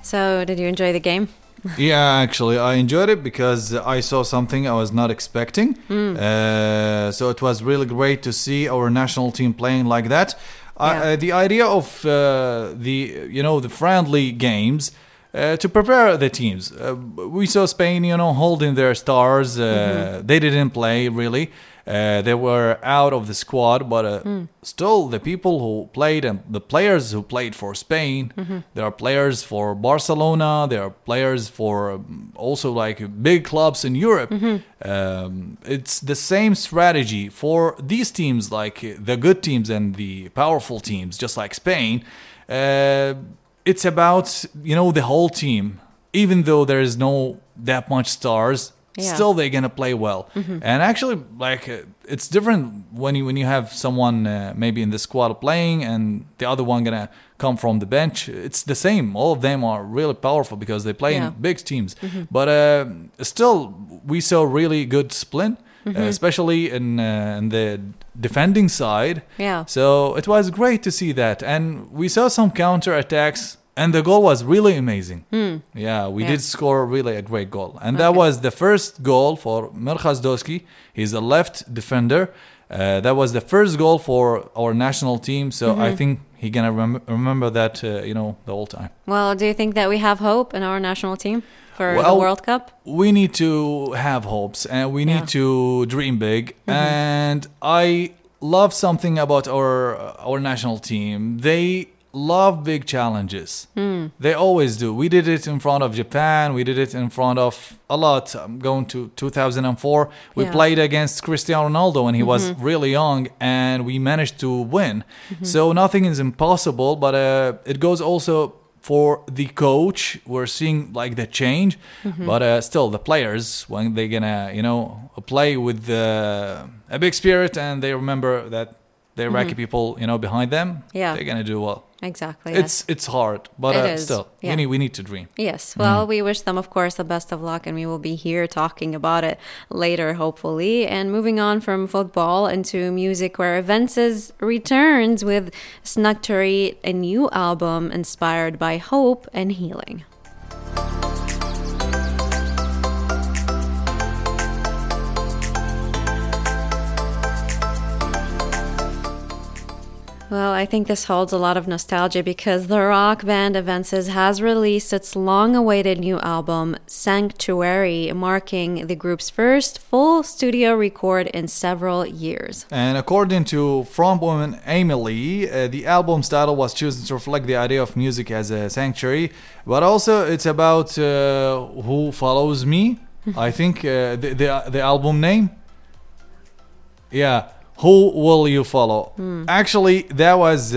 So, did you enjoy the game? Yeah, actually, I enjoyed it because I saw something I was not expecting. So it was really great to see our national team playing like that. The idea of the friendly games to prepare the teams. We saw Spain, holding their stars. They didn't play really. They were out of the squad, but still the people who played and the players who played for Spain, there are players for Barcelona, there are players for also like big clubs in Europe. It's the same strategy for these teams, like the good teams and the powerful teams, just like Spain. It's about, the whole team, even though there is no that much stars. Yeah. Still, they're gonna play well, and actually, it's different when you have someone maybe in the squad playing, and the other one gonna come from the bench. It's the same. All of them are really powerful because they play in big teams. But still, we saw really good discipline, especially in the defending side. Yeah. So it was great to see that, and we saw some counter attacks. And the goal was really amazing. Yeah, we did score really a great goal. And that was the first goal for Mirkhaz Doski. He's a left defender. That was the first goal for our national team. So I think he's going to remember that, the whole time. Well, do you think that we have hope in our national team for the World Cup? We need to have hopes and we need to dream big. And I love something about our national team. They love big challenges. They always do. We did it in front of Japan. We did it in front of a lot. I'm going to 2004. We played against Cristiano Ronaldo when he was really young, and we managed to win. So nothing is impossible, but it goes also for the coach. We're seeing like the change, but still the players, when they're gonna play with a big spirit and they remember that the Iraqi people behind them, they're gonna do well. Exactly. It's hard, but still, we need to dream. Yes. Well, we wish them, of course, the best of luck, and we will be here talking about it later, hopefully. And moving on from football into music, where Evences returns with Snugturi, a new album inspired by hope and healing. Well, I think this holds a lot of nostalgia because the rock band Evences has released its long-awaited new album, Sanctuary, marking the group's first full studio record in several years. And according to frontwoman Amy Lee, the album's title was chosen to reflect the idea of music as a sanctuary, but also it's about who follows me. I think the album name. Yeah. Who will you follow? Actually, that was,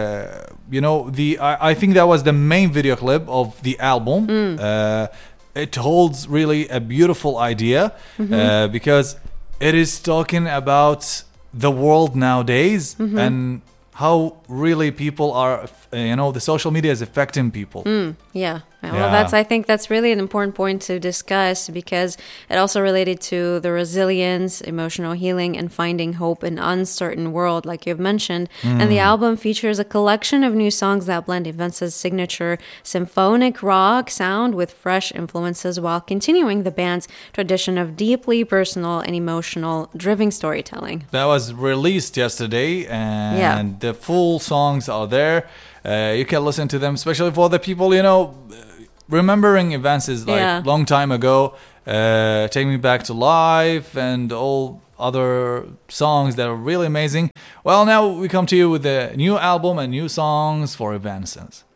I think that was the main video clip of the album. It holds really a beautiful idea because it is talking about the world nowadays and how really people are, the social media is affecting people. Yeah. Well, I think that's really an important point to discuss because it also related to the resilience, emotional healing, and finding hope in an uncertain world, like you've mentioned. And the album features a collection of new songs that blend Evences' signature symphonic rock sound with fresh influences while continuing the band's tradition of deeply personal and emotional driven storytelling. That was released yesterday, and the full songs are there. You can listen to them, especially for the people, remembering events is like long time ago. Take Me Back to Life and all other songs that are really amazing. Well, now we come to you with a new album and new songs for Evanescence.